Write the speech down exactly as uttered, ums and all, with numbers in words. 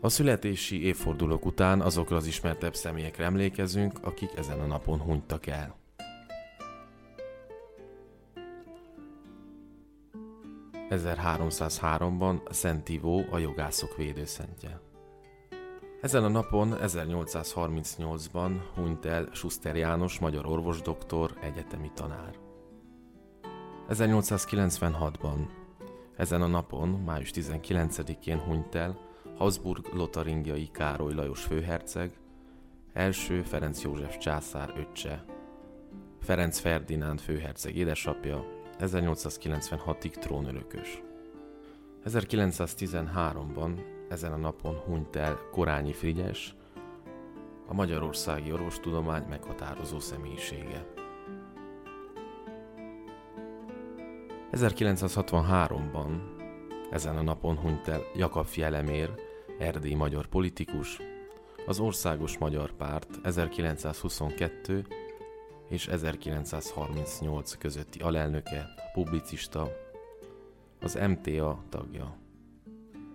A születési évfordulók után azokra az ismertebb személyekre emlékezünk, akik ezen a napon hunytak el. ezerháromszázháromban Szent Ivó a jogászok védőszentje. Ezen a napon ezernyolcszázharmincnyolcban hunyt el Schuster János magyar orvosdoktor, egyetemi tanár. ezernyolcszázkilencvenhatban ezen a napon, május tizenkilencedikén hunyt el Habsburg-lotaringiai Károly Lajos főherceg, első Ferenc József császár öccse, Ferenc Ferdinánd főherceg édesapja, ezernyolcszázkilencvenhatig trónörökös. ezerkilencszáztizenháromban ezen a napon hunyt el Korányi Frigyes, a magyarországi orvostudomány meghatározó személyisége. ezerkilencszázhatvanháromban ezen a napon hunyt el Jakab Fielemér, erdélyi magyar politikus, az Országos Magyar Párt ezerkilencszázhuszonkettő és ezerkilencszázharmincnyolc közötti alelnöke, publicista, az em té á tagja.